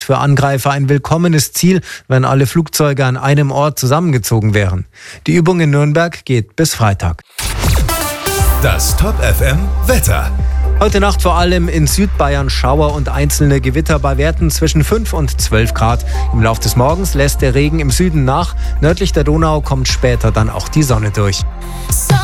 Für Angreifer ein willkommenes Ziel, wenn alle Flugzeuge an einem Ort zusammengezogen wären. Die Übung in Nürnberg geht bis Freitag. Das Top FM Wetter. Heute Nacht vor allem in Südbayern Schauer und einzelne Gewitter bei Werten zwischen 5 und 12 Grad. Im Laufe des Morgens lässt der Regen im Süden nach. Nördlich der Donau kommt später dann auch die Sonne durch.